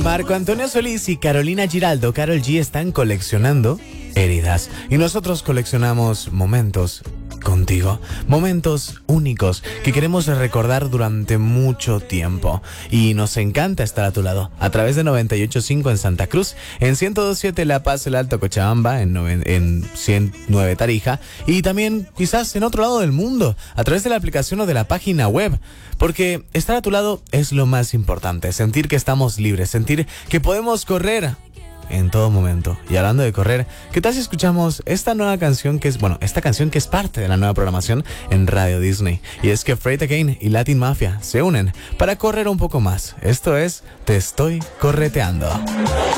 Marco Antonio Solís y Carolina Giraldo, Karol G, están coleccionando heridas. Y nosotros coleccionamos momentos contigo, momentos únicos que queremos recordar durante mucho tiempo. Y nos encanta estar a tu lado, a través de 98.5 en Santa Cruz, en 102.7 La Paz, el Alto Cochabamba, en 109 Tarija, y también quizás en otro lado del mundo, a través de la aplicación o de la página web. Porque estar a tu lado es lo más importante, sentir que estamos libres, sentir que podemos correr en todo momento. Y hablando de correr, ¿qué tal si escuchamos esta nueva canción esta canción que es parte de la nueva programación en Radio Disney? Y es que Freight Again y Latin Mafia se unen para correr un poco más. Esto es Te Estoy Correteando.